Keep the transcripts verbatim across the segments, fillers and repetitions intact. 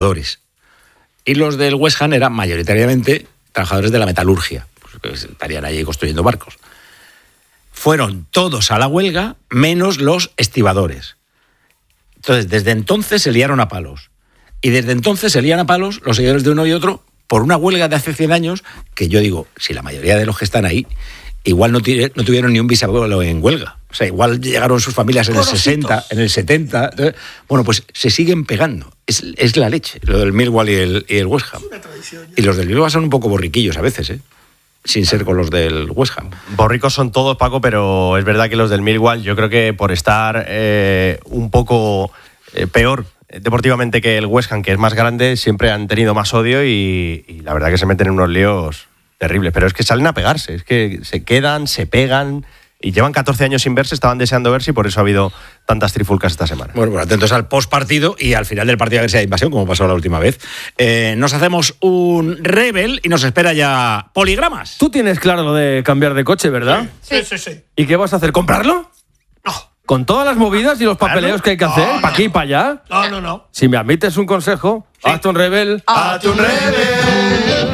Y los del West Ham eran mayoritariamente trabajadores de la metalurgia, pues estarían allí construyendo barcos. Fueron todos a la huelga, menos los estibadores. Entonces, desde entonces se liaron a palos. Y desde entonces se lían a palos los seguidores de uno y otro por una huelga de hace cien años que yo digo, si la mayoría de los que están ahí igual no, t- no tuvieron ni un bisabuelo en huelga. O sea, igual llegaron sus familias en Corocitos. el sesenta, en el setenta. Entonces, bueno, pues se siguen pegando. Es, es la leche, lo del Millwall y el, y el West Ham. Y los del Millwall son un poco borriquillos a veces, ¿eh? Sin ser con los del West Ham. Borricos son todos, Paco, pero es verdad que los del Millwall, yo creo que por estar eh, un poco eh, peor deportivamente que el West Ham, que es más grande, siempre han tenido más odio y, y la verdad que se meten en unos líos terribles. Pero es que salen a pegarse, es que se quedan, se pegan y llevan catorce años sin verse, estaban deseando verse y por eso ha habido tantas trifulcas esta semana. Bueno, pues atentos al postpartido y al final del partido a ver si hay invasión, como pasó la última vez. Eh, nos hacemos un Rebel y nos espera ya Poligramas. Tú tienes claro lo de cambiar de coche, ¿verdad? Sí, sí, sí. ¿Y qué vas a hacer? ¿Comprarlo? No. ¿Con todas las movidas y los papeleos que hay que hacer? No, no. ¿Para aquí y para allá? No, no, no. Si me admites un consejo, sí. hazte un Rebel. ¡Hazte un Rebel!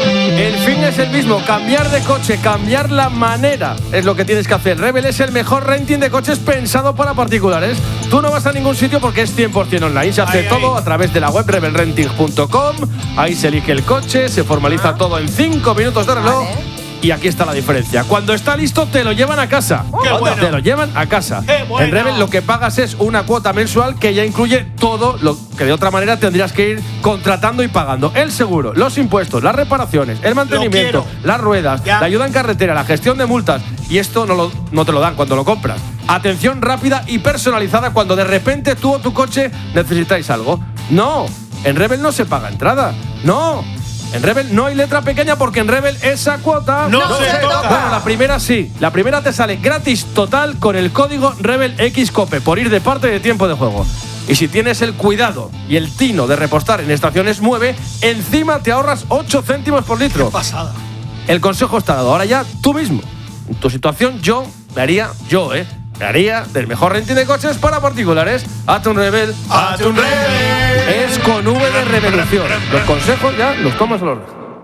El fin es el mismo, cambiar de coche, cambiar la manera es lo que tienes que hacer. Rebel es el mejor renting de coches pensado para particulares. Tú no vas a ningún sitio porque es cien por ciento online. Se hace ay, todo ay. a través de la web rebel renting punto com. Ahí se elige el coche, se formaliza ah. todo en cinco minutos de reloj. Vale. Y aquí está la diferencia. Cuando está listo, te lo llevan a casa. ¡Qué bueno! Te lo llevan a casa. ¡Qué bueno! En Rebel lo que pagas es una cuota mensual que ya incluye todo lo que de otra manera tendrías que ir contratando y pagando. El seguro, los impuestos, las reparaciones, el mantenimiento, las ruedas, ya. la ayuda en carretera, la gestión de multas. Y esto no, lo, no te lo dan cuando lo compras. Atención rápida y personalizada cuando de repente tú o tu coche necesitáis algo. No, en Rebel no se paga entrada. No. En Rebel no hay letra pequeña porque en Rebel esa cuota no, no se, se toca. Bueno, la primera sí. La primera te sale gratis total con el código RebelXCope por ir de parte de tiempo de juego. Y si tienes el cuidado y el tino de repostar en Estaciones Mueve, encima te ahorras ocho céntimos por litro. ¡Qué pasada! El consejo está dado. Ahora ya tú mismo. En tu situación yo me haría yo, ¿eh? Me haría del mejor renting de coches para particulares. Hazte un Rebel. ¡Hazte un Rebel! Es con V de revolución. Los consejos ya los tomas a los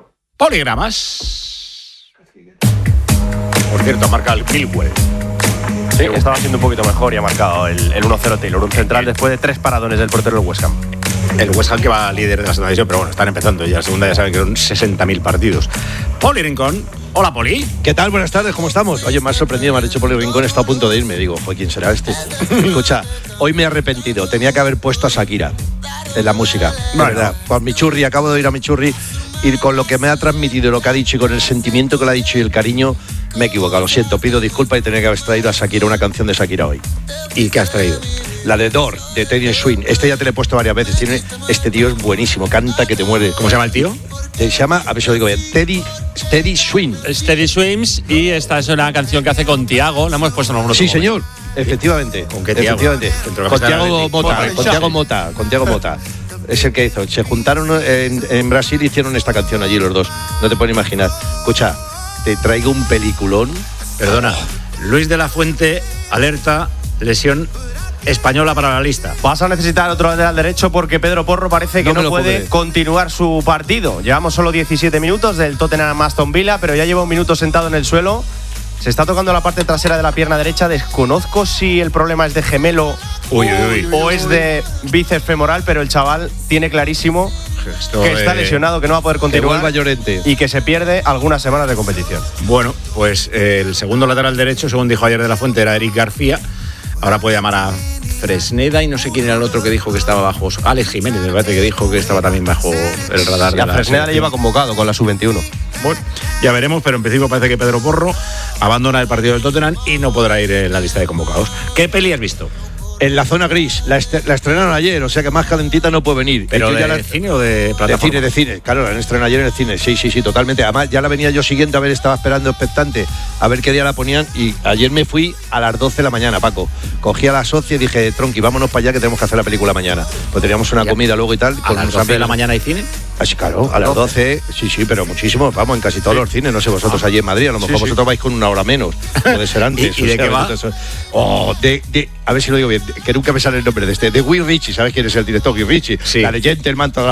Poligramas. Por cierto, marca el Millwall. Sí, estaba haciendo un poquito mejor y ha marcado el, el uno cero Taylor, un central después de tres paradones del portero del West Ham. El West Ham que va líder de la segunda división, pero bueno, están empezando ya. La segunda ya saben que son sesenta mil partidos. Poli Rincón. Hola, Poli. ¿Qué tal? Buenas tardes, ¿cómo estamos? Oye, me has sorprendido, me has dicho Poli Rincón, está a punto de irme. Digo, joder, ¿quién será este? Escucha, hoy me he arrepentido. Tenía que haber puesto a Shakira en la música. La bueno. verdad, por mi churri, acabo de oír a mi churri y con lo que me ha transmitido, lo que ha dicho y con el sentimiento que le ha dicho y el cariño, me he equivocado. Lo siento, pido disculpas y tenía que haber traído a Shakira, una canción de Shakira hoy. ¿Y qué has traído? La de Door, de Teddy Swing. Este ya te lo he puesto varias veces. Tiene, este tío es buenísimo, canta que te muere. ¿Cómo se llama el tío? Se llama, a ver si lo digo bien, Teddy, Teddy Swing. Es Teddy Swims y esta es una canción que hace con Tiago. La hemos puesto en algunos Sí, señor. Efectivamente. ¿Con qué Tiago? Efectivamente. Con Tiago Mota. Con Tiago Mota. Con Tiago Mota. Es el que hizo. Se juntaron en, en Brasil y hicieron esta canción allí los dos. No te puedes imaginar. Escucha, te traigo un peliculón. Perdona. Luis de la Fuente alerta lesión española para la lista. Vas a necesitar otro lateral derecho porque Pedro Porro parece que no, no puede continuar su partido. Llevamos solo diecisiete minutos del Tottenham Aston Villa, pero ya lleva un minuto sentado en el suelo. Se está tocando la parte trasera de la pierna derecha. Desconozco si el problema es de gemelo uy, uy, uy. o es de bíceps femoral, pero el chaval tiene clarísimo Esto que está lesionado, que no va a poder continuar y que se pierde algunas semanas de competición. Bueno, pues eh, el segundo lateral derecho, según dijo ayer de la Fuente, era Eric García. Ahora puede llamar a Fresneda y no sé quién era el otro que dijo que estaba bajo. Alex Jiménez, me parece que dijo que estaba también bajo el radar. Y a Fresneda le lleva convocado con la sub veintiuno. Bueno, ya veremos, pero en principio parece que Pedro Porro abandona el partido del Tottenham y no podrá ir en la lista de convocados. ¿Qué peli has visto? En la zona gris, la, est- la estrenaron ayer, o sea que más calentita no puede venir. ¿Pero de ya la... cine o de plataforma? De cine, de cine, claro, la han estrenado ayer en el cine, sí, sí, sí, totalmente. Además, ya la venía yo siguiendo, a ver, estaba esperando expectante, a ver qué día la ponían, y ayer me fui a las doce de la mañana, Paco. Cogí a la socia y dije, tronqui, vámonos para allá que tenemos que hacer la película mañana. Pues teníamos una comida luego y tal. ¿A las doce de la mañana hay cine? Así, claro, a las doce, sí, sí, pero muchísimo. Vamos, en casi todos Sí. los cines, no sé, vosotros Ah. allí en Madrid, a lo mejor Sí, sí. vosotros vais con una hora menos, puede ser antes. ¿Y- y o de sea, qué va? vosotros- Oh, de, de, a ver si lo digo bien, que nunca me sale el nombre de este, de Guy Ritchie, ¿sabes quién es el director? Guy Ritchie, Sí. la de Gentleman, toda la